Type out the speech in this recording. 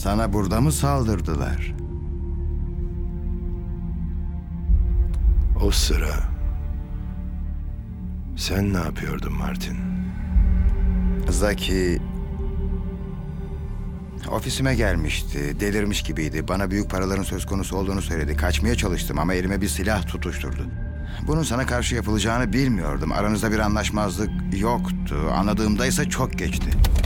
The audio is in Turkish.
Sana burada mı saldırdılar? O sıra sen ne yapıyordun Martin? Zaki ofisime gelmişti. Delirmiş gibiydi. Bana büyük paraların söz konusu olduğunu söyledi. Kaçmaya çalıştım ama elime bir silah tutuşturdu. Bunun sana karşı yapılacağını bilmiyordum. Aranızda bir anlaşmazlık yoktu. Anladığımda ise çok geçti.